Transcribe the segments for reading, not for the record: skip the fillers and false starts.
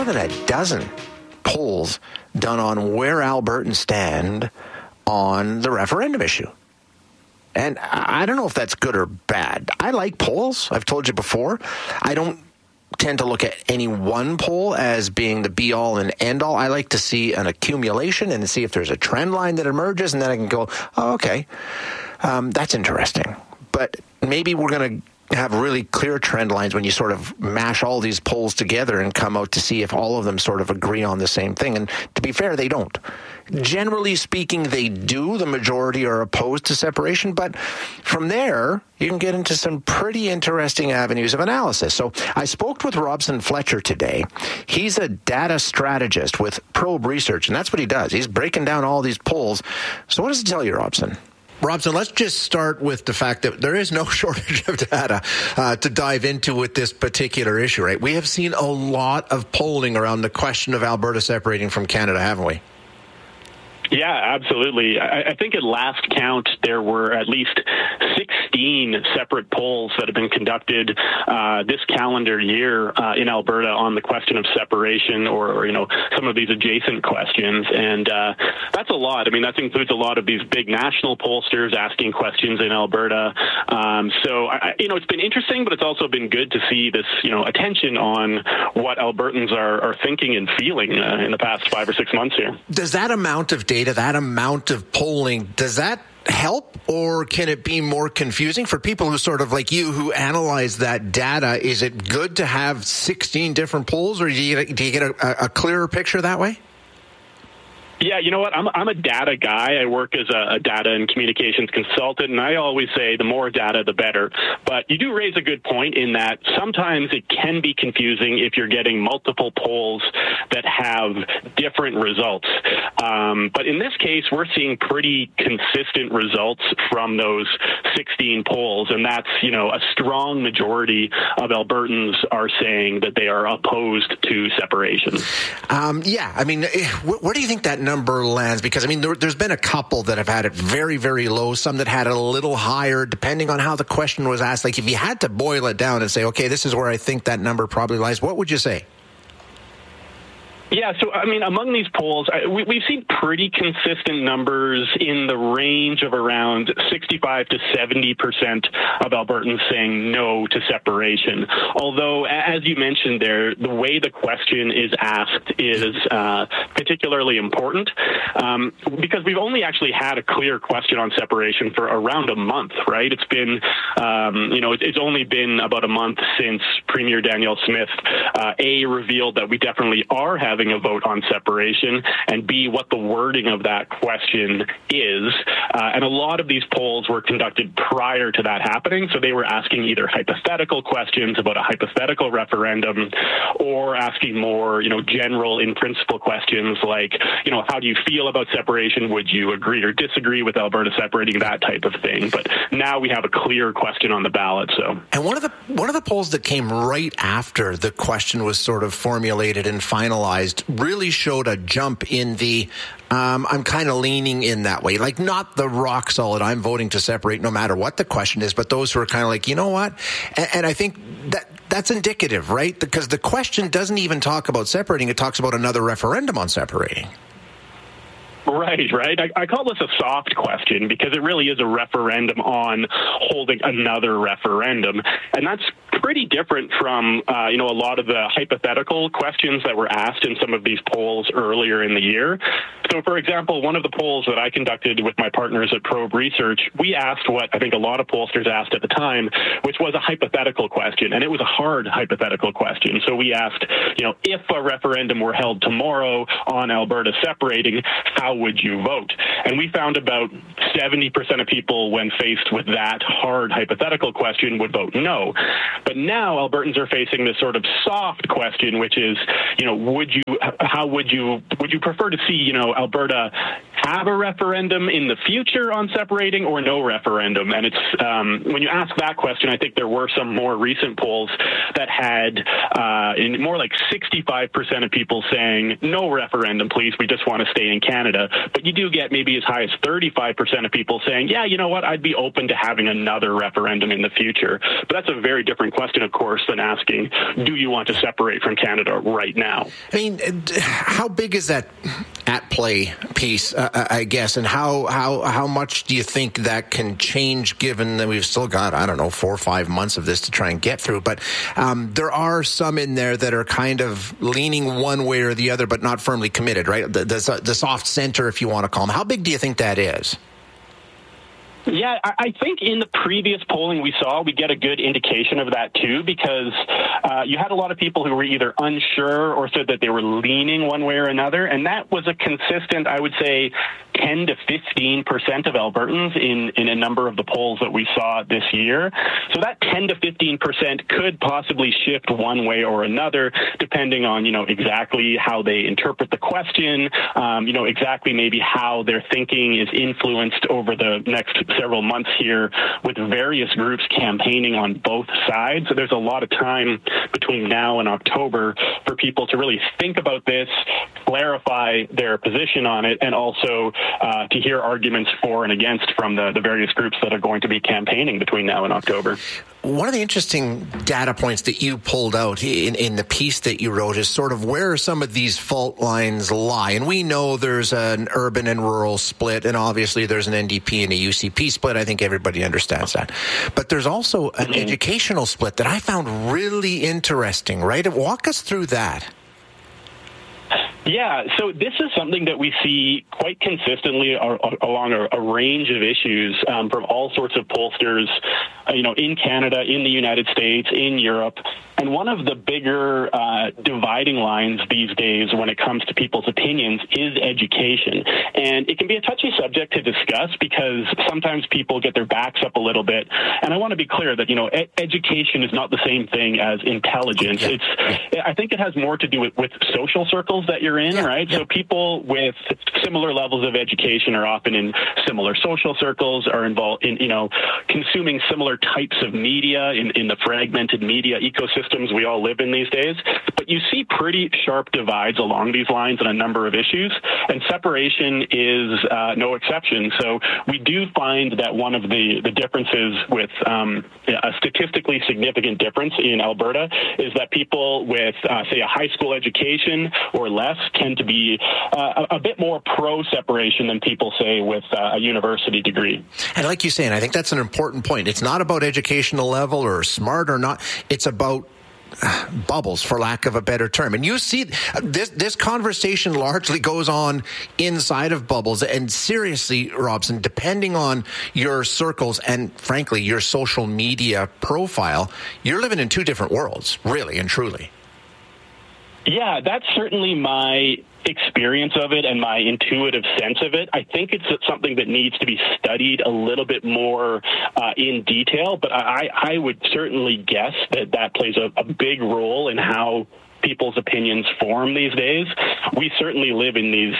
than a dozen polls done on where Albertans stand on the referendum issue. And I don't know if that's good or bad. I like polls. I've told you before. I don't tend to look at any one poll as being the be-all and end-all. I like to see an accumulation and see if there's a trend line that emerges, and then I can go, oh, okay, that's interesting. But maybe we're going to have really clear trend lines when you sort of mash all these polls together and come out to see if all of them sort of agree on the same thing. And to be fair, they don't. Generally speaking, they do. The majority are opposed to separation. But from there, you can get into some pretty interesting avenues of analysis. So I spoke with Robson Fletcher today. He's a data strategist with Probe Research, and that's what he does. He's breaking down all these polls. So what does it tell you, Robson? Robson, let's just start with the fact that there is no shortage of data to dive into with this particular issue, right? We have seen a lot of polling around the question of Alberta separating from Canada, haven't we? Yeah, absolutely. I think at last count, there were at least 16 separate polls that have been conducted this calendar year in Alberta on the question of separation or some of these adjacent questions. And that's a lot. I mean, that includes a lot of these big national pollsters asking questions in Alberta. So it's been interesting, but it's also been good to see this, attention on what Albertans are thinking and feeling in the past 5 or 6 months here. Does that amount of data, that amount of polling, does that help, or can it be more confusing for people who sort of like you who analyze that data? Is it good to have 16 different polls, or do you get a clearer picture that way? Yeah, you know what? I'm a data guy. I work as a data and communications consultant, and I always say the more data, the better. But you do raise a good point in that sometimes it can be confusing if you're getting multiple polls that have different results. But in this case, we're seeing pretty consistent results from those 16 polls, and that's, a strong majority of Albertans are saying that they are opposed to separation. Where do you think that number lands? Because, there's been a couple that have had it very, very low, some that had it a little higher, depending on how the question was asked. Like, if you had to boil it down and say, okay, this is where I think that number probably lies, what would you say? Yeah, so, among these polls, we've seen pretty consistent numbers in the range of around 65 to 70% of Albertans saying no to separation. Although, as you mentioned there, the way the question is asked is particularly important because we've only actually had a clear question on separation for around a month, right? It's been, it's only been about a month since Premier Danielle Smith, A, revealed that we definitely are having a vote on separation, and B, what the wording of that question is. And a lot of these polls were conducted prior to that happening, so they were asking either hypothetical questions about a hypothetical referendum or asking more, general in principle questions like, how do you feel about separation? Would you agree or disagree with Alberta separating? That type of thing. But now we have a clear question on the ballot. So, and one of the polls that came right after the question was sort of formulated and finalized really showed a jump in the I'm kind of leaning in that way, like not the rock solid I'm voting to separate no matter what the question is, but those who are kind of like, you know what? And I think that's indicative, right? Because the question doesn't even talk about separating. It talks about another referendum on separating. Right. I call this a soft question because it really is a referendum on holding another referendum. And that's pretty different from, a lot of the hypothetical questions that were asked in some of these polls earlier in the year. So, for example, one of the polls that I conducted with my partners at Probe Research, we asked what I think a lot of pollsters asked at the time, which was a hypothetical question. And it was a hard hypothetical question. So we asked, if a referendum were held tomorrow on Alberta separating, how would you vote? And we found about 70% of people, when faced with that hard hypothetical question, would vote no. But now Albertans are facing this sort of soft question, which is, would you prefer to see, Alberta have a referendum in the future on separating or no referendum. And it's when you ask that question, I think there were some more recent polls that had in more like 65% of people saying no referendum, please, we just want to stay in Canada. But you do get maybe as high as 35% of people saying, yeah, you know what, I'd be open to having another referendum in the future. But that's a very different question, of course, than asking, do you want to separate from Canada right now? I mean, how big is that at play piece, I guess, and how much do you think that can change given that we've still got, 4 or 5 months of this to try and get through? But there are some in there that are kind of leaning one way or the other, but not firmly committed, right? The soft center, if you want to call them. How big do you think that is? Yeah, I think in the previous polling we saw, we get a good indication of that too, because you had a lot of people who were either unsure or said that they were leaning one way or another. And that was a consistent, I would say, 10 to 15% of Albertans in a number of the polls that we saw this year. So that 10 to 15% could possibly shift one way or another, depending on, exactly how they interpret the question, exactly maybe how their thinking is influenced over the next several months here with various groups campaigning on both sides. So there's a lot of time between now and October for people to really think about this, clarify their position on it, and also to hear arguments for and against from the various groups that are going to be campaigning between now and October. One of the interesting data points that you pulled out in the piece that you wrote is sort of where some of these fault lines lie. And we know there's an urban and rural split, and obviously there's an NDP and a UCP split. I think everybody understands that. But there's also an educational split that I found really interesting, right? Walk us through that. Yeah, so this is something that we see quite consistently along a range of issues from all sorts of pollsters, in Canada, in the United States, in Europe. And one of the bigger dividing lines these days when it comes to people's opinions is education. And it can be a touchy subject to discuss because sometimes people get their backs up a little bit. And I want to be clear that, education is not the same thing as intelligence. I think it has more to do with social circles that you're in, right? So people with similar levels of education are often in similar social circles, are involved in, consuming similar types of media in the fragmented media ecosystems we all live in these days. But you see pretty sharp divides along these lines on a number of issues, and separation is no exception. So we do find that one of the differences with a statistically significant difference in Alberta is that people with, say, a high school education or less tend to be a bit more pro-separation than people, say, with a university degree. And like you say, and I think that's an important point, it's not about educational level or smart or not. It's about bubbles, for lack of a better term. And you see this conversation largely goes on inside of bubbles. And seriously, Robson, depending on your circles and, frankly, your social media profile, you're living in two different worlds, really and truly. Yeah, that's certainly my experience of it and my intuitive sense of it. I think it's something that needs to be studied a little bit more in detail, but I would certainly guess that plays a big role in how people's opinions form these days. We certainly live in these,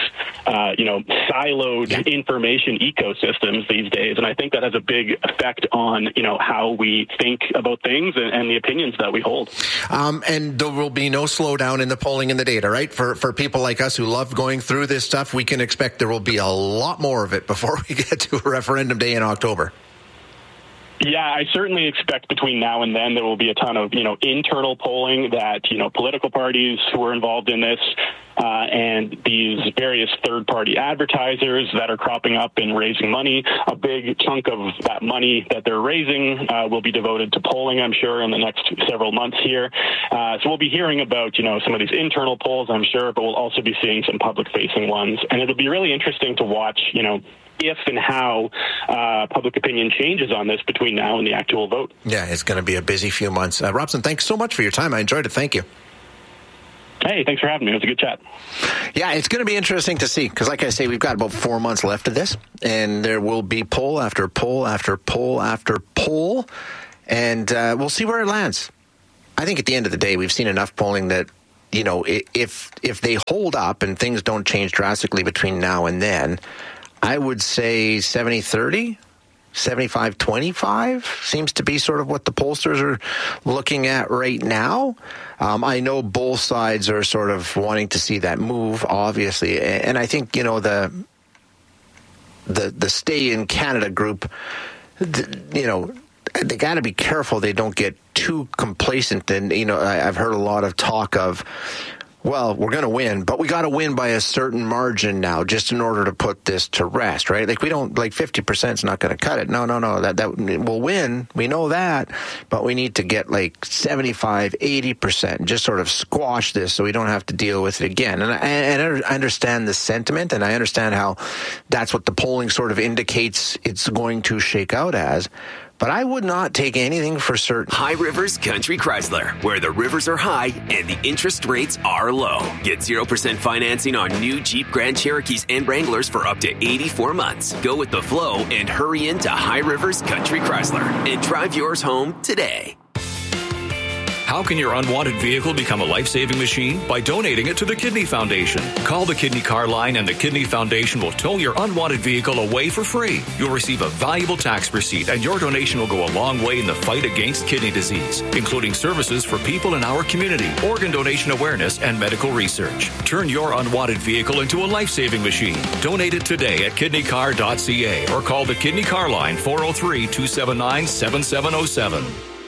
siloed information ecosystems these days, and I think that has a big effect on, how we think about things and the opinions that we hold. And there will be no slowdown in the polling and the data, right? For people like us who love going through this stuff, we can expect there will be a lot more of it before we get to a referendum day in October. Yeah, I certainly expect between now and then there will be a ton of, internal polling that, political parties who are involved in this and these various third-party advertisers that are cropping up and raising money. A big chunk of that money that they're raising will be devoted to polling, I'm sure, in the next several months here. So we'll be hearing about, some of these internal polls, I'm sure, but we'll also be seeing some public-facing ones. And it'll be really interesting to watch, if and how public opinion changes on this between now and the actual vote. Yeah, it's going to be a busy few months. Robson, thanks so much for your time. I enjoyed it. Thank you. Hey, thanks for having me. It was a good chat. Yeah, it's going to be interesting to see because, like I say, we've got about 4 months left of this, and there will be poll after poll after poll after poll, and we'll see where it lands. I think at the end of the day, we've seen enough polling that, if they hold up and things don't change drastically between now and then, I would say 70-30. 75-25 seems to be sort of what the pollsters are looking at right now. I know both sides are sort of wanting to see that move, obviously. And I think, the Stay in Canada group, they got to be careful they don't get too complacent. And, I've heard a lot of talk of, well, we're going to win, but we got to win by a certain margin now just in order to put this to rest, right? Like, we don't, 50% is not going to cut it. No, that we'll win. We know that, but we need to get 75, 80% and just sort of squash this so we don't have to deal with it again. And I understand the sentiment, and I understand how that's what the polling sort of indicates it's going to shake out as. But I would not take anything for certain. High Rivers Country Chrysler, where the rivers are high and the interest rates are low. Get 0% financing on new Jeep Grand Cherokees and Wranglers for up to 84 months. Go with the flow and hurry into High Rivers Country Chrysler and drive yours home today. How can your unwanted vehicle become a life-saving machine? By donating it to the Kidney Foundation. Call the Kidney Car Line and the Kidney Foundation will tow your unwanted vehicle away for free. You'll receive a valuable tax receipt, and your donation will go a long way in the fight against kidney disease, including services for people in our community, organ donation awareness, and medical research. Turn your unwanted vehicle into a life-saving machine. Donate it today at kidneycar.ca or call the Kidney Car Line 403-279-7707.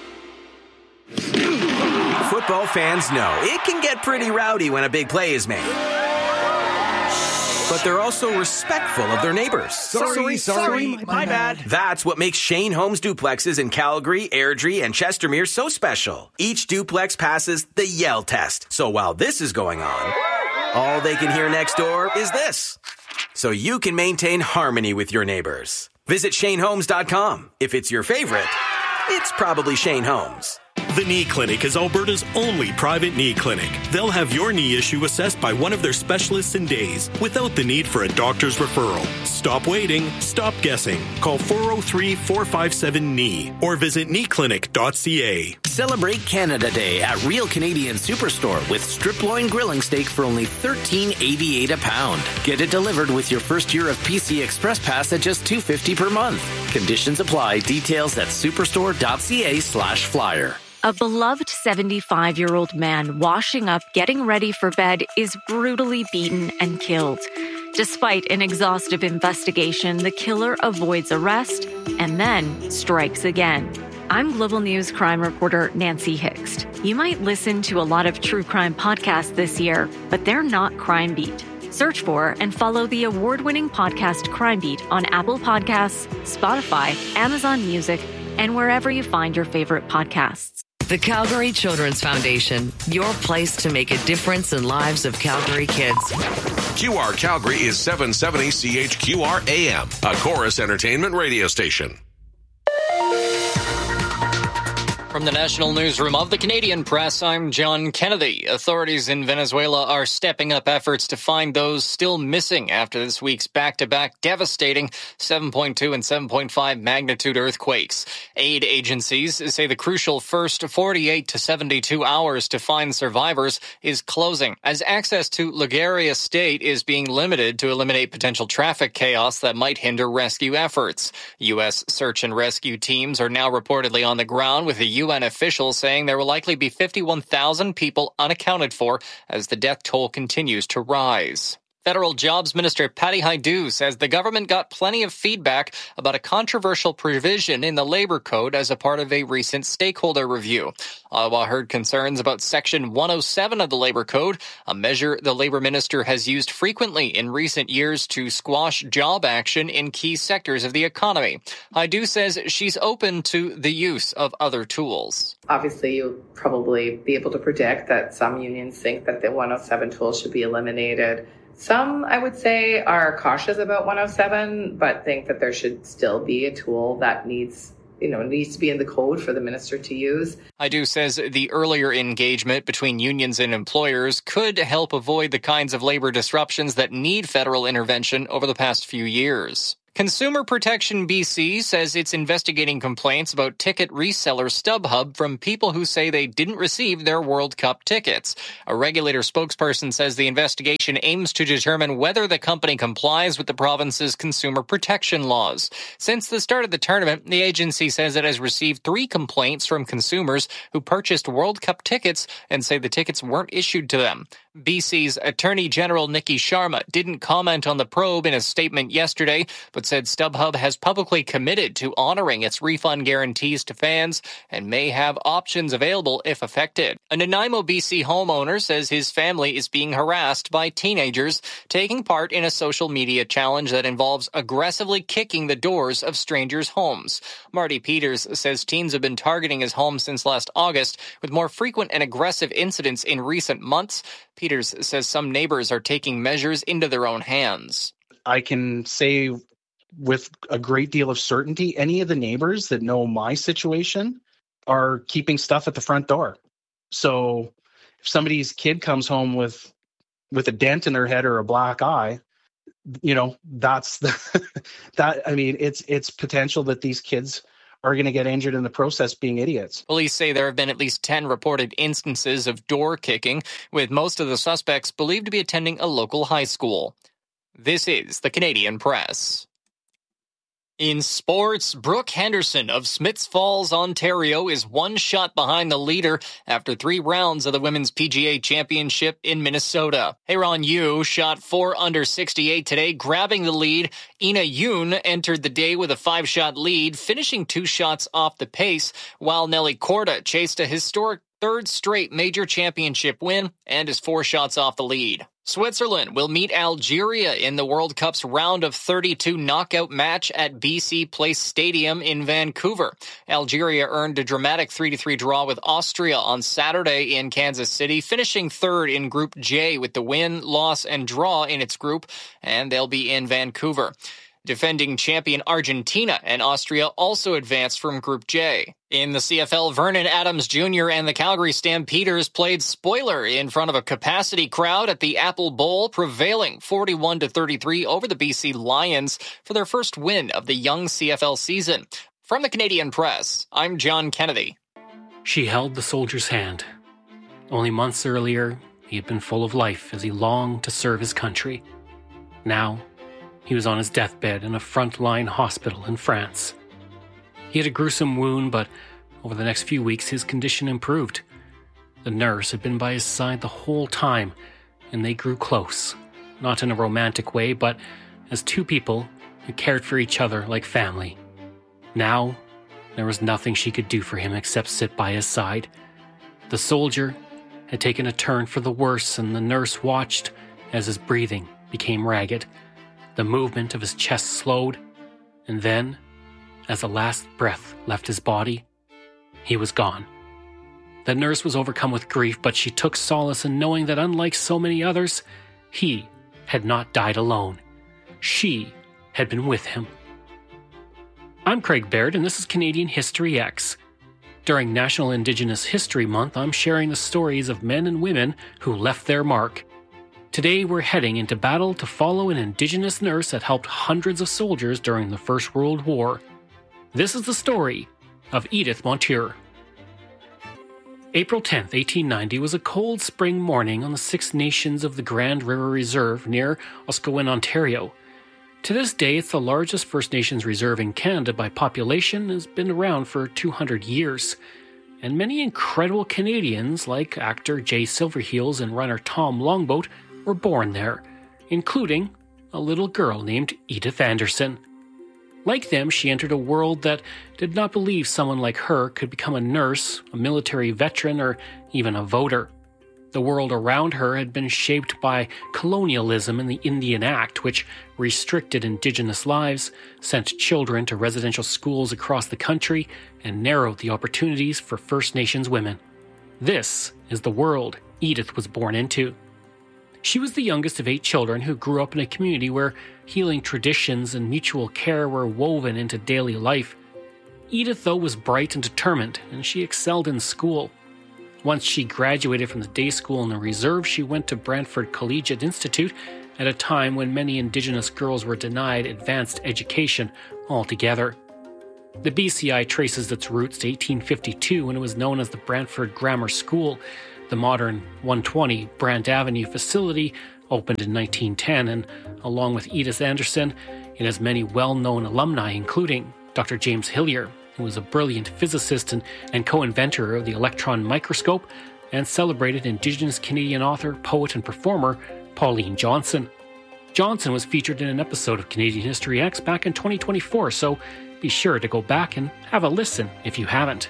Football fans know it can get pretty rowdy when a big play is made. But they're also respectful of their neighbors. Sorry, my bad. That's what makes Shane Homes duplexes in Calgary, Airdrie, and Chestermere so special. Each duplex passes the yell test. So while this is going on, all they can hear next door is this. So you can maintain harmony with your neighbors. Visit ShaneHomes.com. If it's your favorite, it's probably Shane Homes. The Knee Clinic is Alberta's only private knee clinic. They'll have your knee issue assessed by one of their specialists in days without the need for a doctor's referral. Stop waiting. Stop guessing. Call 403-457-KNEE or visit kneeclinic.ca. Celebrate Canada Day at Real Canadian Superstore with strip loin grilling steak for only $13.88 a pound. Get it delivered with your first year of PC Express Pass at just $2.50 per month. Conditions apply. Details at superstore.ca/flyer. A beloved 75-year-old man washing up, getting ready for bed is brutally beaten and killed. Despite an exhaustive investigation, the killer avoids arrest and then strikes again. I'm Global News crime reporter Nancy Hixt. You might listen to a lot of true crime podcasts this year, but they're not Crime Beat. Search for and follow the award-winning podcast Crime Beat on Apple Podcasts, Spotify, Amazon Music, and wherever you find your favorite podcasts. The Calgary Children's Foundation, your place to make a difference in lives of Calgary kids. QR Calgary is 770 CHQR AM, a Chorus Entertainment radio station. From the National Newsroom of the Canadian Press, I'm John Kennedy. Authorities in Venezuela are stepping up efforts to find those still missing after this week's back-to-back devastating 7.2 and 7.5 magnitude earthquakes. Aid agencies say the crucial first 48 to 72 hours to find survivors is closing, as access to Liguria State is being limited to eliminate potential traffic chaos that might hinder rescue efforts. U.S. search and rescue teams are now reportedly on the ground, with the UN officials saying there will likely be 51,000 people unaccounted for as the death toll continues to rise. Federal Jobs Minister Patty Hajdu says the government got plenty of feedback about a controversial provision in the labor code as a part of a recent stakeholder review. Ottawa heard concerns about Section 107 of the labor code, a measure the labor minister has used frequently in recent years to squash job action in key sectors of the economy. Hajdu says she's open to the use of other tools. Obviously, you'll probably be able to predict that some unions think that the 107 tool should be eliminated. Some, I would say, are cautious about 107, but think that there should still be a tool that needs to be in the code for the minister to use. Hajdu says the earlier engagement between unions and employers could help avoid the kinds of labor disruptions that need federal intervention over the past few years. Consumer Protection BC says it's investigating complaints about ticket reseller StubHub from people who say they didn't receive their World Cup tickets. A regulator spokesperson says the investigation aims to determine whether the company complies with the province's consumer protection laws. Since the start of the tournament, the agency says it has received 3 complaints from consumers who purchased World Cup tickets and say the tickets weren't issued to them. BC's Attorney General Nikki Sharma didn't comment on the probe in a statement yesterday, but said StubHub has publicly committed to honoring its refund guarantees to fans and may have options available if affected. A Nanaimo, BC homeowner says his family is being harassed by teenagers taking part in a social media challenge that involves aggressively kicking the doors of strangers' homes. Marty Peters says teens have been targeting his home since last August, with more frequent and aggressive incidents in recent months. Peters says some neighbors are taking measures into their own hands. I can say with a great deal of certainty, any of the neighbors that know my situation are keeping stuff at the front door. So if somebody's kid comes home with a dent in their head or a black eye, that's it's potential that these kids are going to get injured in the process being idiots. Police say there have been at least 10 reported instances of door kicking, with most of the suspects believed to be attending a local high school. This is the Canadian Press. In sports, Brooke Henderson of Smiths Falls, Ontario, is 1 shot behind the leader after 3 rounds of the Women's PGA Championship in Minnesota. Heiron Yu shot 4 under 68 today, grabbing the lead. Ina Yoon entered the day with a 5-shot lead, finishing 2 shots off the pace, while Nelly Korda chased a historic 3rd straight major championship win and is 4 shots off the lead. Switzerland will meet Algeria in the World Cup's round of 32 knockout match at BC Place Stadium in Vancouver. Algeria earned a dramatic 3-3 draw with Austria on Saturday in Kansas City, finishing 3rd in Group J with the win, loss, and draw in its group, and they'll be in Vancouver. Defending champion Argentina and Austria also advanced from Group J. In the CFL, Vernon Adams Jr. and the Calgary Stampeders played spoiler in front of a capacity crowd at the Apple Bowl, prevailing 41-33 over the BC Lions for their first win of the young CFL season. From the Canadian Press, I'm John Kennedy. She held the soldier's hand. Only months earlier, he had been full of life as he longed to serve his country. Now, he was on his deathbed in a frontline hospital in France. He had a gruesome wound, but over the next few weeks his condition improved. The nurse had been by his side the whole time, and they grew close, not in a romantic way, but as 2 people who cared for each other like family. Now, there was nothing she could do for him except sit by his side. The soldier had taken a turn for the worse, and the nurse watched as his breathing became ragged. The movement of his chest slowed, and then, as the last breath left his body, he was gone. The nurse was overcome with grief, but she took solace in knowing that unlike so many others, he had not died alone. She had been with him. I'm Craig Baird, and this is Canadian History X. During National Indigenous History Month, I'm sharing the stories of men and women who left their mark. Today, we're heading into battle to follow an Indigenous nurse that helped hundreds of soldiers during the First World War. This is the story of Edith Montour. April 10, 1890 was a cold spring morning on the Six Nations of the Grand River Reserve near Oscowen, Ontario. To this day, it's the largest First Nations reserve in Canada by population and has been around for 200 years. And many incredible Canadians, like actor Jay Silverheels and runner Tom Longboat, were born there, including a little girl named Edith Anderson. Like them, she entered a world that did not believe someone like her could become a nurse, a military veteran, or even a voter. The world around her had been shaped by colonialism and the Indian Act, which restricted Indigenous lives, sent children to residential schools across the country, and narrowed the opportunities for First Nations women. This is the world Edith was born into. She was the youngest of 8 children who grew up in a community where healing traditions and mutual care were woven into daily life. Edith, though, was bright and determined, and she excelled in school. Once she graduated from the day school in the reserve, she went to Brantford Collegiate Institute at a time when many Indigenous girls were denied advanced education altogether. The BCI traces its roots to 1852 when it was known as the Brantford Grammar School. The modern 120 Brant Avenue facility opened in 1910, and along with Edith Anderson, it has many well-known alumni, including Dr. James Hillier, who was a brilliant physicist and co-inventor of the electron microscope, and celebrated Indigenous Canadian author, poet, and performer Pauline Johnson. Johnson was featured in an episode of Canadian History X back in 2024, so be sure to go back and have a listen if you haven't.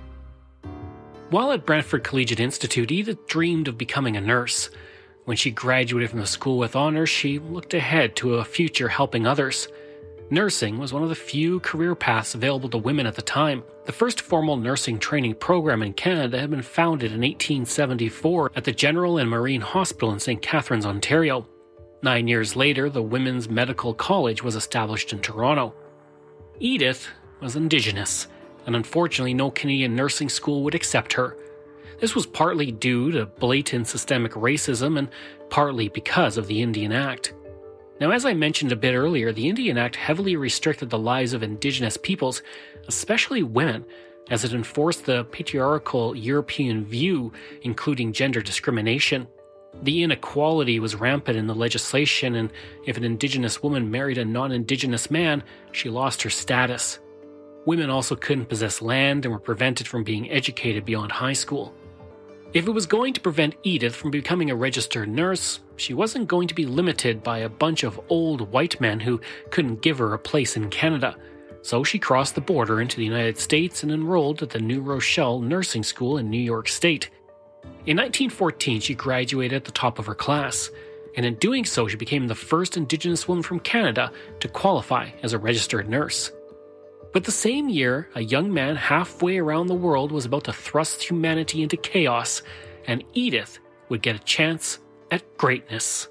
While at Brantford Collegiate Institute, Edith dreamed of becoming a nurse. When she graduated from the school with honors, she looked ahead to a future helping others. Nursing was one of the few career paths available to women at the time. The first formal nursing training program in Canada had been founded in 1874 at the General and Marine Hospital in St. Catharines, Ontario. 9 years later, the Women's Medical College was established in Toronto. Edith was Indigenous, and unfortunately no Canadian nursing school would accept her. This was partly due to blatant systemic racism and partly because of the Indian Act. Now, as I mentioned a bit earlier, the Indian Act heavily restricted the lives of Indigenous peoples, especially women, as it enforced the patriarchal European view, including gender discrimination. The inequality was rampant in the legislation, and if an Indigenous woman married a non-Indigenous man, she lost her status. Women also couldn't possess land and were prevented from being educated beyond high school. If it was going to prevent Edith from becoming a registered nurse, she wasn't going to be limited by a bunch of old white men who couldn't give her a place in Canada. So she crossed the border into the United States and enrolled at the New Rochelle Nursing School in New York State. In 1914, she graduated at the top of her class, and in doing so, she became the first Indigenous woman from Canada to qualify as a registered nurse. But the same year, a young man halfway around the world was about to thrust humanity into chaos, and Edith would get a chance at greatness.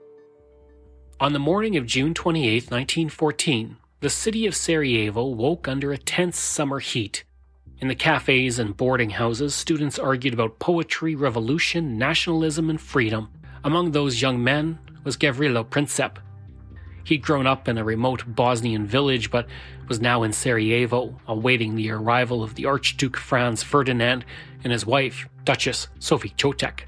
On the morning of June 28, 1914, the city of Sarajevo woke under a tense summer heat. In the cafes and boarding houses, students argued about poetry, revolution, nationalism, and freedom. Among those young men was Gavrilo Princip. He'd grown up in a remote Bosnian village, but was now in Sarajevo, awaiting the arrival of the Archduke Franz Ferdinand and his wife, Duchess Sophie Chotek.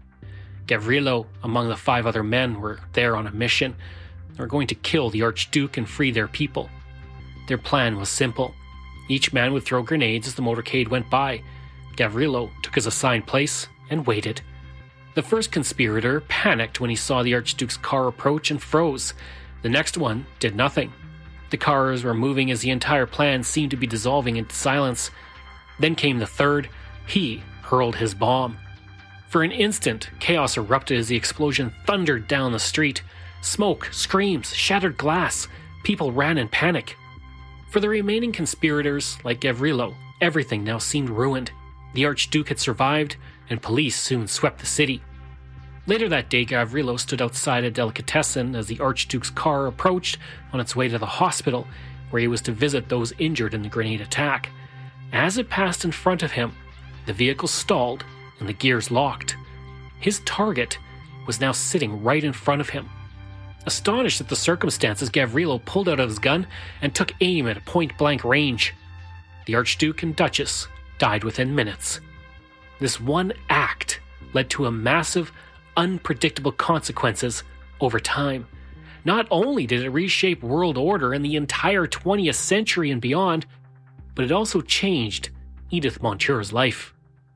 Gavrilo, among the 5 other men, were there on a mission. They were going to kill the Archduke and free their people. Their plan was simple. Each man would throw grenades as the motorcade went by. Gavrilo took his assigned place and waited. The first conspirator panicked when he saw the Archduke's car approach and froze. The next one did nothing. The cars were moving as the entire plan seemed to be dissolving into silence. Then came the third. He hurled his bomb. For an instant, chaos erupted as the explosion thundered down the street. Smoke, screams, shattered glass. People ran in panic. For the remaining conspirators, like Gavrilo, everything now seemed ruined. The Archduke had survived, and police soon swept the city. Later that day, Gavrilo stood outside a delicatessen as the Archduke's car approached on its way to the hospital, where he was to visit those injured in the grenade attack. As it passed in front of him, the vehicle stalled and the gears locked. His target was now sitting right in front of him. Astonished at the circumstances, Gavrilo pulled out his gun and took aim at a point-blank range. The Archduke and Duchess died within minutes. This one act led to a massive, unpredictable consequences over time. Not only did it reshape world order in the entire 20th century and beyond, but it also changed Edith Monture's life.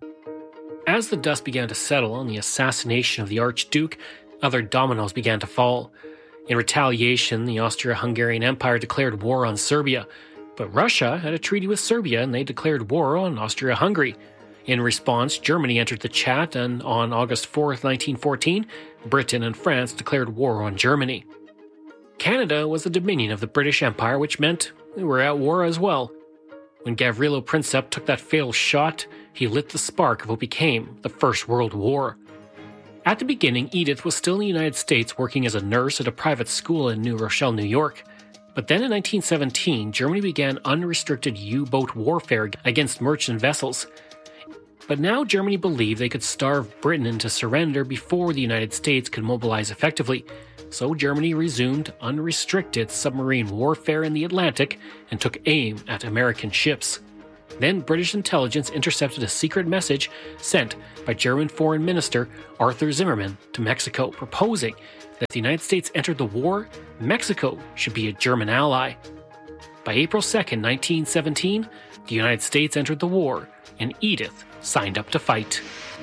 As the dust began to settle on the assassination of the Archduke, other dominoes began to fall. In retaliation, the Austro-Hungarian Empire declared war on Serbia, but Russia had a treaty with Serbia and they declared war on Austria-Hungary. In response, Germany entered the chat, and on August 4, 1914, Britain and France declared war on Germany. Canada was the dominion of the British Empire, which meant we were at war as well. When Gavrilo Princip took that fatal shot, he lit the spark of what became the First World War. At the beginning, Edith was still in the United States working as a nurse at a private school in New Rochelle, New York. But then in 1917, Germany began unrestricted U-boat warfare against merchant vessels. But now Germany believed they could starve Britain into surrender before the United States could mobilize effectively. so Germany resumed unrestricted submarine warfare in the Atlantic and took aim at American ships. Then British intelligence intercepted a secret message sent by German Foreign Minister Arthur Zimmermann to Mexico, proposing that if the United States entered the war, Mexico should be a German ally. By April 2nd, 1917, the United States entered the war, and Edith signed up to fight.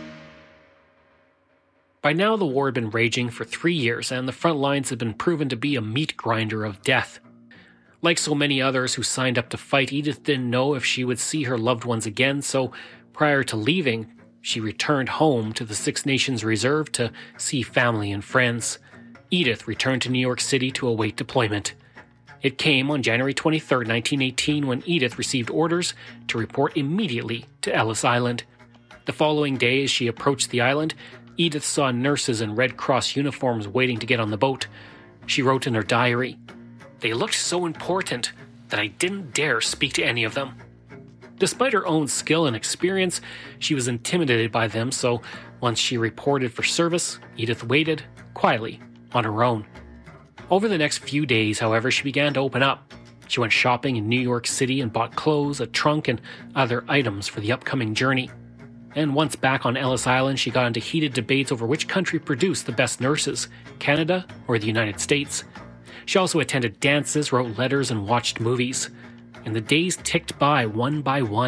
By now, the war had been raging for 3 years, and the front lines had been proven to be a meat grinder of death. Like so many others who signed up to fight, Edith didn't know if she would see her loved ones again, so prior to leaving, she returned home to the Six Nations Reserve to see family and friends. Edith returned to New York City to await deployment. It came on January 23, 1918, when Edith received orders to report immediately to Ellis Island. The following day, as she approached the island, Edith saw nurses in Red Cross uniforms waiting to get on the boat. She wrote in her diary, "They looked so important that I didn't dare speak to any of them." Despite her own skill and experience, she was intimidated by them, so once she reported for service, Edith waited, quietly, on her own. Over the next few days, however, she began to open up. She went shopping in New York City and bought clothes, a trunk, and other items for the upcoming journey. And once back on Ellis Island, she got into heated debates over which country produced the best nurses, Canada or the United States. She also attended dances, wrote letters, and watched movies. And the days ticked by one.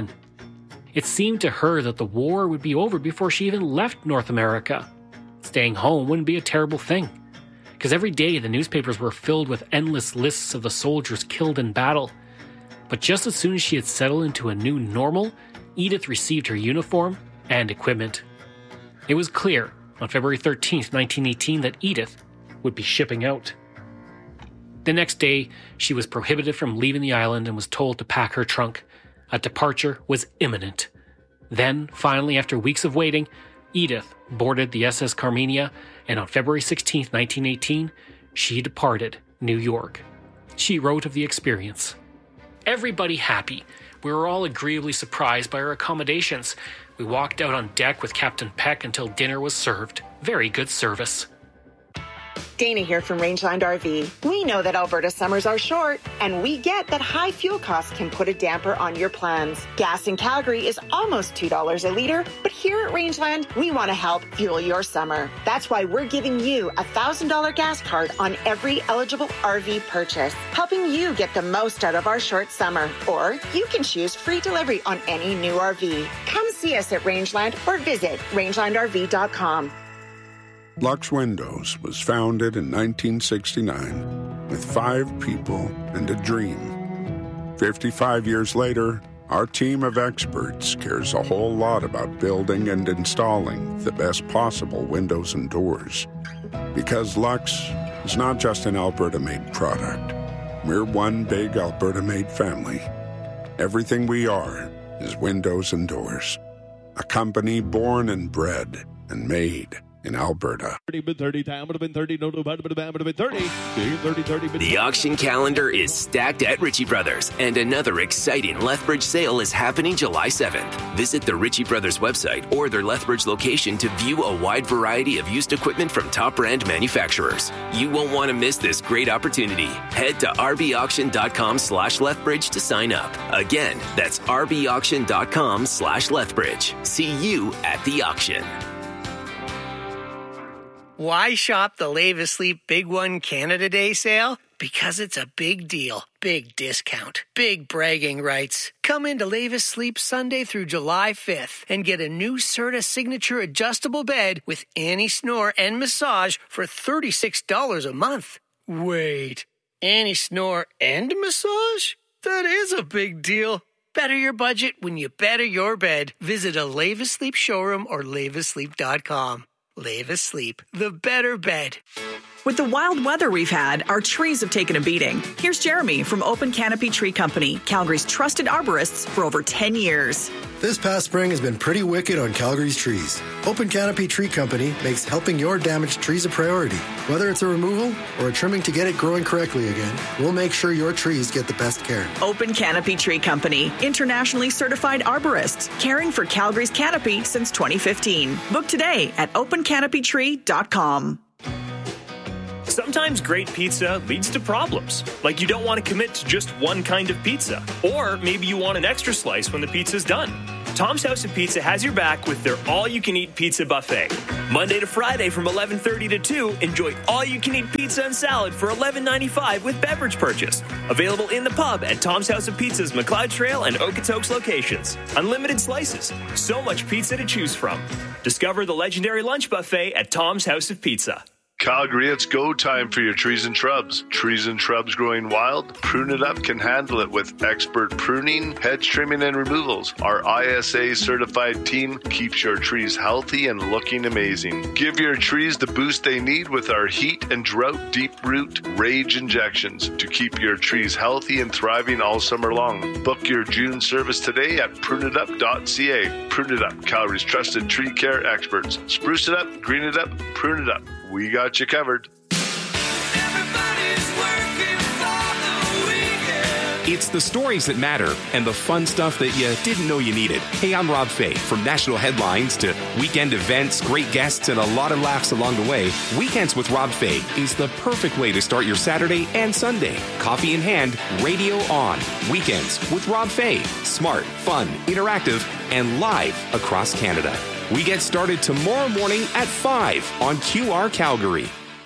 It seemed to her that the war would be over before she even left North America. Staying home wouldn't be a terrible thing, because every day the newspapers were filled with endless lists of the soldiers killed in battle. But just as soon as she had settled into a new normal, Edith received her uniform and equipment. It was clear on February 13th, 1918, that Edith would be shipping out. The next day, she was prohibited from leaving the island and was told to pack her trunk. A departure was imminent. Then, finally, after weeks of waiting, Edith boarded the SS Carmenia, and on February 16th, 1918, she departed New York. She wrote of the experience. "Everybody happy. We were all agreeably surprised by our accommodations. We walked out on deck with Captain Peck until dinner was served. Very good service." Dana here from Rangeland RV. We know that Alberta summers are short, and we get that high fuel costs can put a damper on your plans. Gas in Calgary is almost $2 a litre, but here at Rangeland, we want to help fuel your summer. That's why we're giving you a $1,000 gas card on every eligible RV purchase, helping you get the most out of our short summer. Or you can choose free delivery on any new RV. Come see us at Rangeland or visit rangelandrv.com. Lux Windows was founded in 1969 with 5 people and a dream. 55 years later, our team of experts cares a whole lot about building and installing the best possible windows and doors. Because Lux is not just an Alberta-made product. We're one big Alberta-made family. Everything we are is windows and doors. A company born and bred and made in Alberta. The auction calendar is stacked at Ritchie Brothers, and another exciting Lethbridge sale is happening July 7th. Visit the Ritchie Brothers website or their Lethbridge location to view a wide variety of used equipment from top brand manufacturers. You won't want to miss this great opportunity. Head to rbauction.com/Lethbridge to sign up. Again, that's rbauction.com/Lethbridge. See you at the auction. Why shop the Levis Sleep Big One Canada Day sale? Because it's a big deal, big discount, big bragging rights. Come into Levis Sleep Sunday through July 5th and get a new Serta Signature adjustable bed with anti-snore and massage for $36 a month. Wait, anti-snore and massage? That is a big deal. Better your budget when you better your bed. Visit a Levis Sleep showroom or levissleep.com. Levis Sleep, the better bed. With the wild weather we've had, our trees have taken a beating. Here's Jeremy from Open Canopy Tree Company, Calgary's trusted arborists for over 10 years. This past spring has been pretty wicked on Calgary's trees. Open Canopy Tree Company makes helping your damaged trees a priority. Whether it's a removal or a trimming to get it growing correctly again, we'll make sure your trees get the best care. Open Canopy Tree Company, internationally certified arborists, caring for Calgary's canopy since 2015. Book today at opencanopytree.com. Sometimes great pizza leads to problems, like you don't want to commit to just one kind of pizza, or maybe you want an extra slice when the pizza's done. Tom's House of Pizza has your back with their all-you-can-eat pizza buffet. Monday to Friday from 11:30 to 2, enjoy all-you-can-eat pizza and salad for $11.95 with beverage purchase. Available in the pub at Tom's House of Pizza's McLeod Trail and Okotoks locations. Unlimited slices. So much pizza to choose from. Discover the legendary lunch buffet at Tom's House of Pizza. Calgary, it's go time for your trees and shrubs. Trees and shrubs growing wild? Prune It Up can handle it with expert pruning, hedge trimming, and removals. Our ISA certified team keeps your trees healthy and looking amazing. Give your trees the boost they need with our heat and drought deep root rage injections to keep your trees healthy and thriving all summer long. Book your June service today at pruneitup.ca. Prune It Up, Calgary's trusted tree care experts. Spruce it up, green it up, prune it up. We got you covered. It's the stories that matter and the fun stuff that you didn't know you needed. Hey, I'm Rob Fay. From national headlines to weekend events, great guests, and a lot of laughs along the way, Weekends with Rob Fay is the perfect way to start your Saturday and Sunday. Coffee in hand, radio on. Weekends with Rob Fay. Smart, fun, interactive, and live across Canada. We get started tomorrow morning at 5 on QR Calgary.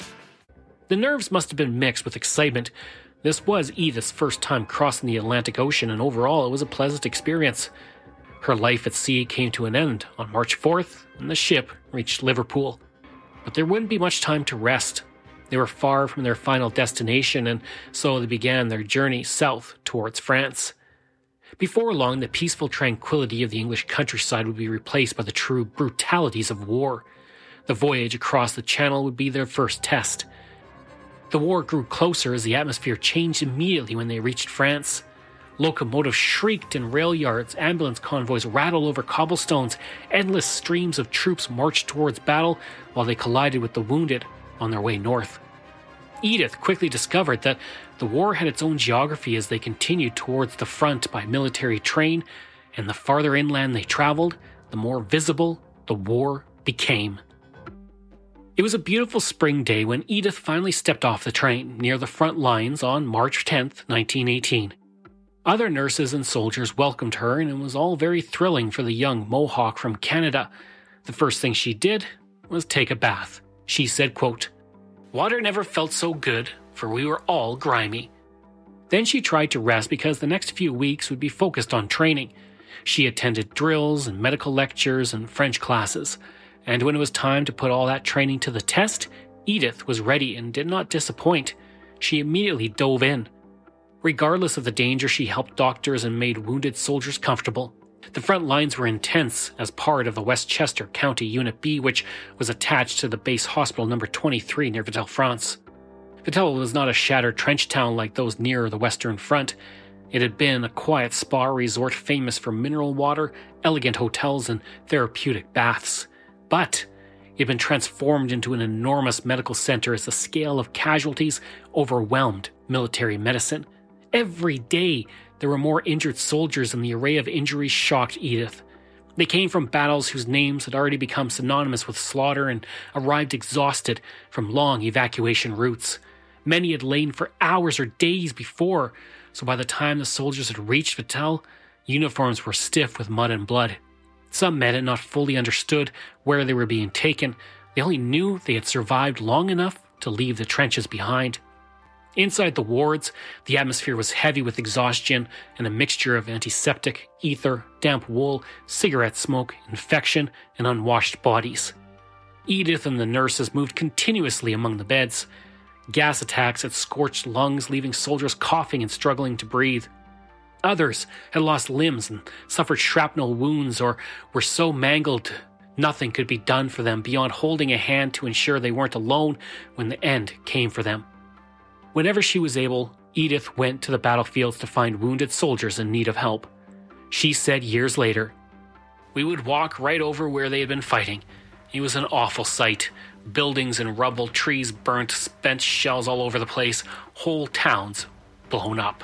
The nerves must have been mixed with excitement. This was Edith's first time crossing the Atlantic Ocean, and overall it was a pleasant experience. Her life at sea came to an end on March 4th, and the ship reached Liverpool. But there wouldn't be much time to rest. They were far from their final destination, and so they began their journey south towards France. Before long, the peaceful tranquility of the English countryside would be replaced by the true brutalities of war. The voyage across the Channel would be their first test. The war grew closer as the atmosphere changed immediately when they reached France. Locomotives shrieked in rail yards, ambulance convoys rattled over cobblestones, endless streams of troops marched towards battle while they collided with the wounded on their way north. Edith quickly discovered that the war had its own geography as they continued towards the front by military train, and the farther inland they traveled, the more visible the war became. It was a beautiful spring day when Edith finally stepped off the train near the front lines on March 10th, 1918. Other nurses and soldiers welcomed her, and it was all very thrilling for the young Mohawk from Canada. The first thing she did was take a bath. She said, quote, "Water never felt so good, for we were all grimy." Then she tried to rest because the next few weeks would be focused on training. She attended drills and medical lectures and French classes. And when it was time to put all that training to the test, Edith was ready and did not disappoint. She immediately dove in. Regardless of the danger, she helped doctors and made wounded soldiers comfortable. The front lines were intense as part of the Westchester County Unit B, which was attached to the base hospital number 23 near Villefranche. Vittel was not a shattered trench town like those near the Western Front. It had been a quiet spa resort famous for mineral water, elegant hotels, and therapeutic baths. But it had been transformed into an enormous medical center as the scale of casualties overwhelmed military medicine. Every day, there were more injured soldiers, and the array of injuries shocked Edith. They came from battles whose names had already become synonymous with slaughter and arrived exhausted from long evacuation routes. Many had lain for hours or days before, so by the time the soldiers had reached Vittel, uniforms were stiff with mud and blood. Some men had not fully understood where they were being taken. They only knew they had survived long enough to leave the trenches behind. Inside the wards, the atmosphere was heavy with exhaustion and a mixture of antiseptic, ether, damp wool, cigarette smoke, infection, and unwashed bodies. Edith and the nurses moved continuously among the beds. Gas attacks had scorched lungs, leaving soldiers coughing and struggling to breathe. Others had lost limbs and suffered shrapnel wounds or were so mangled nothing could be done for them beyond holding a hand to ensure they weren't alone when the end came for them. Whenever she was able, Edith went to the battlefields to find wounded soldiers in need of help. She said years later, "We would walk right over where they had been fighting. It was an awful sight. Buildings and rubble, trees burnt, spent shells all over the place, whole towns blown up."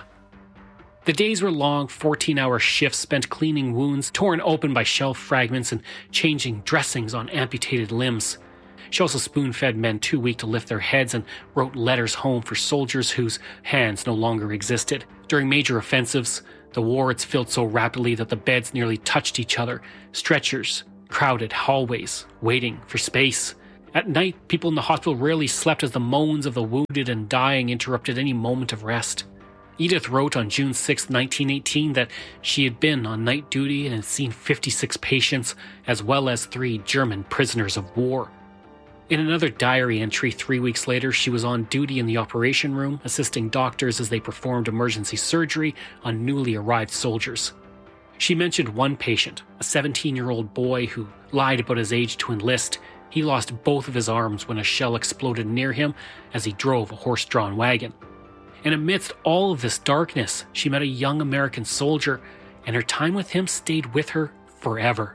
The days were long, 14-hour shifts spent cleaning wounds torn open by shell fragments and changing dressings on amputated limbs. She also spoon-fed men too weak to lift their heads and wrote letters home for soldiers whose hands no longer existed. During major offensives, the wards filled so rapidly that the beds nearly touched each other. Stretchers, crowded hallways, waiting for space. At night, people in the hospital rarely slept as the moans of the wounded and dying interrupted any moment of rest. Edith wrote on June 6, 1918, that she had been on night duty and had seen 56 patients, as well as 3 German prisoners of war. In another diary entry 3 weeks later, she was on duty in the operation room, assisting doctors as they performed emergency surgery on newly arrived soldiers. She mentioned one patient, a 17-year-old boy who lied about his age to enlist. He lost both of his arms when a shell exploded near him as he drove a horse-drawn wagon. And amidst all of this darkness, she met a young American soldier, and her time with him stayed with her forever.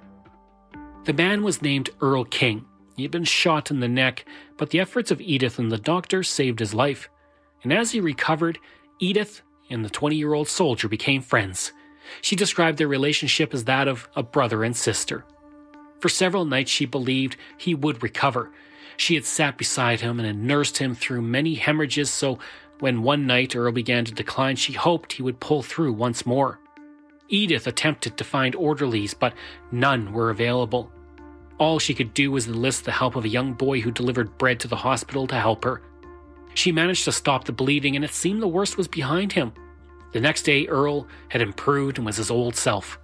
The man was named Earl King. He had been shot in the neck, but the efforts of Edith and the doctor saved his life. And as he recovered, Edith and the 20-year-old soldier became friends. She described their relationship as that of a brother and sister. For several nights she believed he would recover. She had sat beside him and had nursed him through many hemorrhages, so when one night Earl began to decline, she hoped he would pull through once more. Edith attempted to find orderlies, but none were available. All she could do was enlist the help of a young boy who delivered bread to the hospital to help her. She managed to stop the bleeding, and it seemed the worst was behind him. The next day, Earl had improved and was his old self.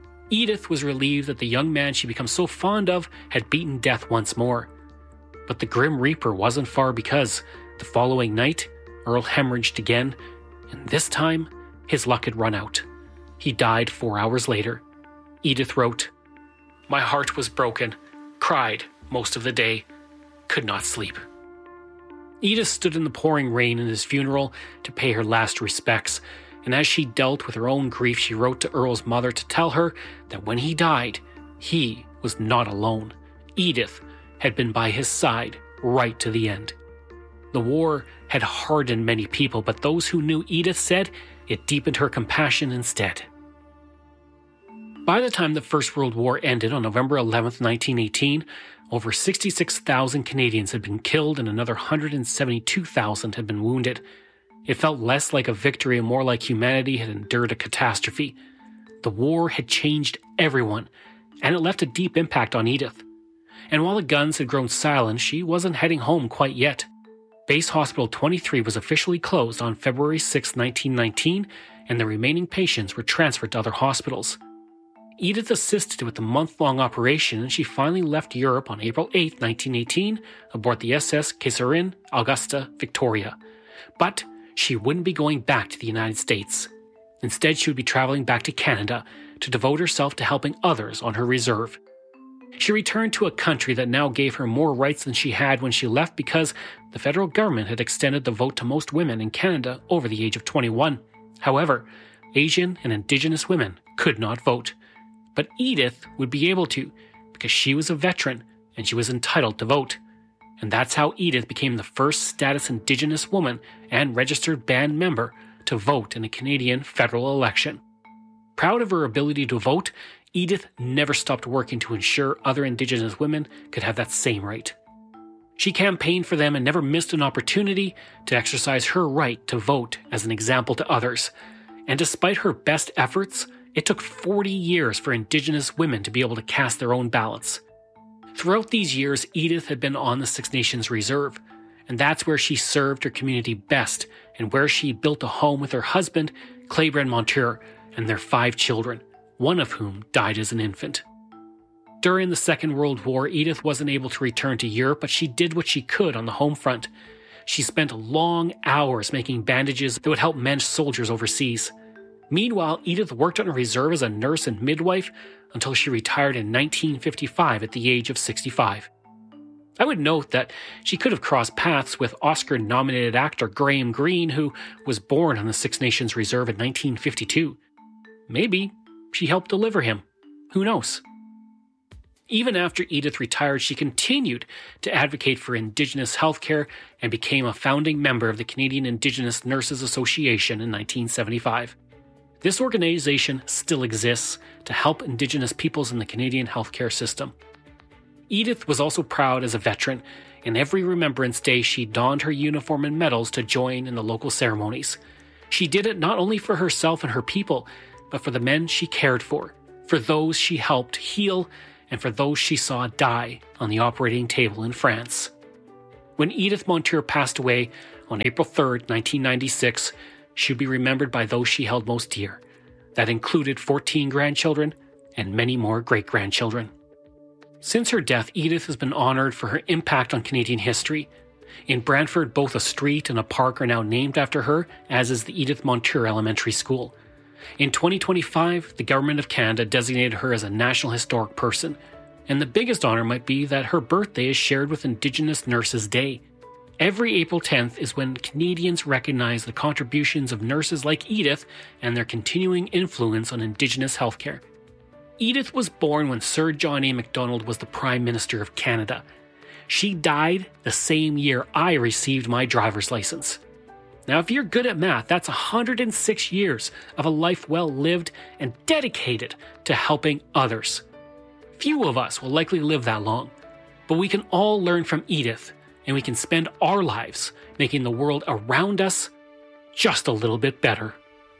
Edith was relieved that the young man she'd become so fond of had beaten death once more. But the Grim Reaper wasn't far, because the following night, Earl hemorrhaged again, and this time, his luck had run out. He died 4 hours later. Edith wrote, "My heart was broken, cried most of the day, could not sleep." Edith stood in the pouring rain in his funeral to pay her last respects, and as she dealt with her own grief, she wrote to Earl's mother to tell her that when he died, he was not alone. Edith had been by his side right to the end. The war had hardened many people, but those who knew Edith said it deepened her compassion instead. By the time the First World War ended on November 11, 1918, over 66,000 Canadians had been killed and another 172,000 had been wounded. It felt less like a victory and more like humanity had endured a catastrophe. The war had changed everyone, and it left a deep impact on Edith. And while the guns had grown silent, she wasn't heading home quite yet. Base Hospital 23 was officially closed on February 6, 1919, and the remaining patients were transferred to other hospitals. Edith assisted with the month-long operation, and she finally left Europe on April 8, 1918, aboard the SS Kaiserin Augusta Victoria. But she wouldn't be going back to the United States. Instead, she would be traveling back to Canada to devote herself to helping others on her reserve. She returned to a country that now gave her more rights than she had when she left, because the federal government had extended the vote to most women in Canada over the age of 21. However, Asian and Indigenous women could not vote. But Edith would be able to, because she was a veteran and she was entitled to vote. And that's how Edith became the first status Indigenous woman and registered band member to vote in a Canadian federal election. Proud of her ability to vote, Edith never stopped working to ensure other Indigenous women could have that same right. She campaigned for them and never missed an opportunity to exercise her right to vote as an example to others. And despite her best efforts, it took 40 years for Indigenous women to be able to cast their own ballots. Throughout these years, Edith had been on the Six Nations Reserve, and that's where she served her community best and where she built a home with her husband, Claiborne Montour, and their 5 children, one of whom died as an infant. During the Second World War, Edith wasn't able to return to Europe, but she did what she could on the home front. She spent long hours making bandages that would help mend soldiers overseas. Meanwhile, Edith worked on a reserve as a nurse and midwife until she retired in 1955 at the age of 65. I would note that she could have crossed paths with Oscar-nominated actor Graham Greene, who was born on the Six Nations Reserve in 1952. Maybe she helped deliver him. Who knows? Even after Edith retired, she continued to advocate for Indigenous healthcare and became a founding member of the Canadian Indigenous Nurses Association in 1975. This organization still exists to help Indigenous peoples in the Canadian healthcare system. Edith was also proud as a veteran, and every Remembrance Day she donned her uniform and medals to join in the local ceremonies. She did it not only for herself and her people, but for the men she cared for those she helped heal, and for those she saw die on the operating table in France. When Edith Montour passed away on April 3rd, 1996, she would be remembered by those she held most dear. That included 14 grandchildren and many more great-grandchildren. Since her death, Edith has been honored for her impact on Canadian history. In Brantford, both a street and a park are now named after her, as is the Edith Montour Elementary School. In 2025, the Government of Canada designated her as a National Historic Person, and the biggest honor might be that her birthday is shared with Indigenous Nurses Day. Every April 10th is when Canadians recognize the contributions of nurses like Edith and their continuing influence on Indigenous healthcare. Edith was born when Sir John A. Macdonald was the Prime Minister of Canada. She died the same year I received my driver's license. Now, if you're good at math, that's 106 years of a life well lived and dedicated to helping others. Few of us will likely live that long, but we can all learn from Edith, and we can spend our lives making the world around us just a little bit better.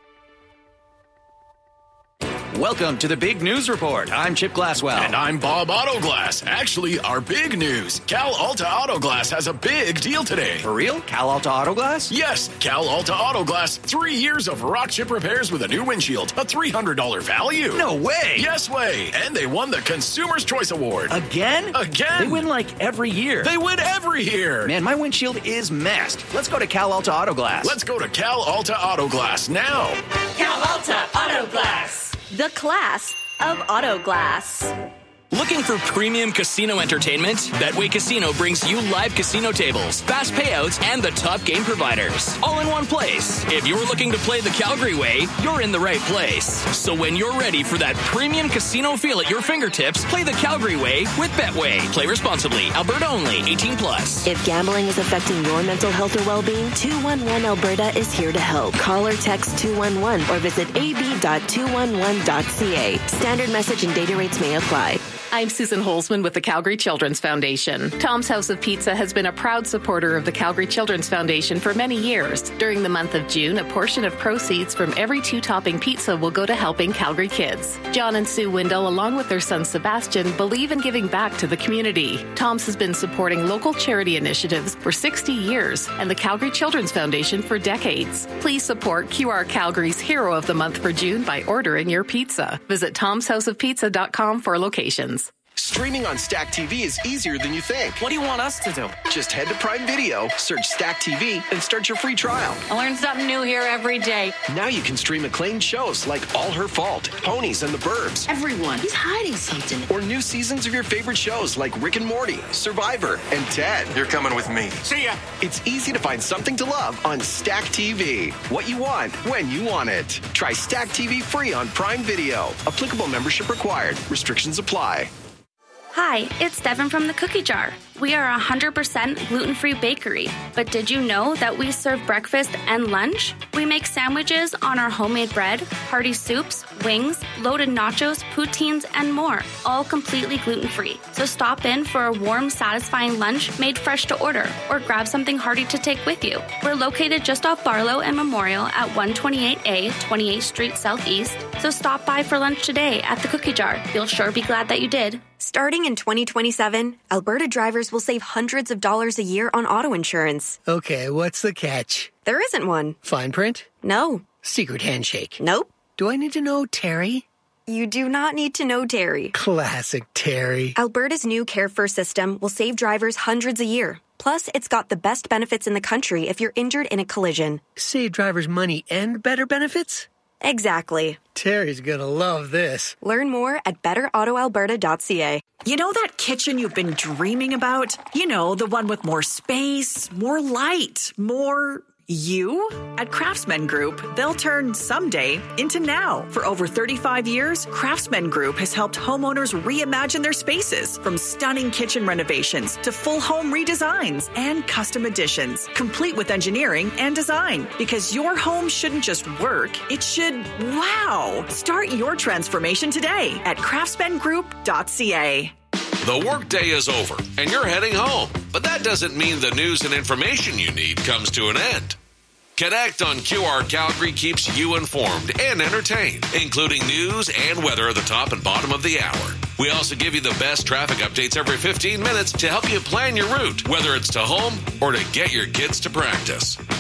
Welcome to the Big News Report. I'm Chip Glasswell. And I'm Bob Autoglass. Actually, our big news. Cal Alta Autoglass has a big deal today. For real? Cal Alta Autoglass? Yes, Cal Alta Autoglass. 3 years of rock chip repairs with a new windshield. A $300 value. No way. Yes way. And they won the Consumer's Choice Award. Again? Again. They win like every year. They win every year. Man, my windshield is messed. Let's go to Cal Alta Autoglass. Let's go to Cal Alta Autoglass now. Cal Alta Autoglass. The class of auto glass. Looking for premium casino entertainment? Betway Casino brings you live casino tables, fast payouts, and the top game providers, all in one place. If you're looking to play the Calgary way, you're in the right place. So when you're ready for that premium casino feel at your fingertips, play the Calgary way with Betway. Play responsibly. Alberta only. 18+. If gambling is affecting your mental health or well-being, 211 Alberta is here to help. Call or text 211 or visit ab.211.ca. Standard message and data rates may apply. I'm Susan Holzman with the Calgary Children's Foundation. Tom's House of Pizza has been a proud supporter of the Calgary Children's Foundation for many years. During the month of June, a portion of proceeds from every 2-topping pizza will go to helping Calgary kids. John and Sue Windle, along with their son Sebastian, believe in giving back to the community. Tom's has been supporting local charity initiatives for 60 years and the Calgary Children's Foundation for decades. Please support QR Calgary's Hero of the Month for June by ordering your pizza. Visit tomshouseofpizza.com for locations. Streaming on Stack TV is easier than you think. What do you want us to do? Just head to Prime Video, search Stack TV, and start your free trial. I learn something new here every day. Now you can stream acclaimed shows like All Her Fault, Ponies and the Burbs. Everyone, he's hiding something. Or new seasons of your favorite shows like Rick and Morty, Survivor, and Ted. You're coming with me. See ya. It's easy to find something to love on Stack TV. What you want, when you want it. Try Stack TV free on Prime Video. Applicable membership required. Restrictions apply. Hi, it's Devin from the Cookie Jar. We are a 100% gluten-free bakery, but did you know that we serve breakfast and lunch? We make sandwiches on our homemade bread, hearty soups, wings, loaded nachos, poutines, and more, all completely gluten-free. So stop in for a warm, satisfying lunch made fresh to order, or grab something hearty to take with you. We're located just off Barlow and Memorial at 128A, 28th Street Southeast, so stop by for lunch today at the Cookie Jar. You'll sure be glad that you did. Starting in 2027, Alberta drivers will save hundreds of dollars a year on auto insurance. Okay, what's the catch? There isn't one. Fine print? No. Secret handshake? Nope. Do I need to know Terry? You do not need to know Terry. Classic Terry. Alberta's new Care First system will save drivers hundreds a year. Plus, it's got the best benefits in the country if you're injured in a collision. Save drivers money and better benefits? Exactly. Terry's gonna love this. Learn more at betterautoalberta.ca. You know that kitchen you've been dreaming about? You know, the one with more space, more light, more you? At Craftsman Group, they'll turn someday into now. For over 35 years, Craftsman Group has helped homeowners reimagine their spaces, from stunning kitchen renovations to full home redesigns and custom additions, complete with engineering and design. Because your home shouldn't just work, it should wow. Start your transformation today at craftsmangroup.ca. The workday is over and you're heading home, but that doesn't mean the news and information you need comes to an end. Connect on QR Calgary keeps you informed and entertained, including news and weather at the top and bottom of the hour. We also give you the best traffic updates every 15 minutes to help you plan your route, whether it's to home or to get your kids to practice.